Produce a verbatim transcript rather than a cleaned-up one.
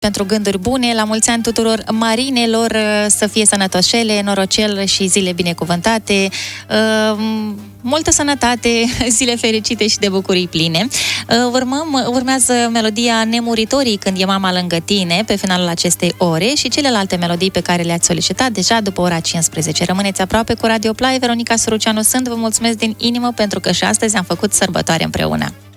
pentru gânduri bune, la mulți ani tuturor marinelor, să fie sănătoșele, norocel și zile binecuvântate, multă sănătate, zile fericite și de bucurii pline. Urmăm, urmează melodia Nemuritorii, Când e mama lângă tine, pe finalul acestei ore, și celelalte melodii pe care le-ați solicitat deja după ora cincisprezece. Rămâneți aproape cu Radio Play. Veronica Suruceanu sunt, vă mulțumesc din inimă pentru că și astăzi am făcut sărbătoare împreună.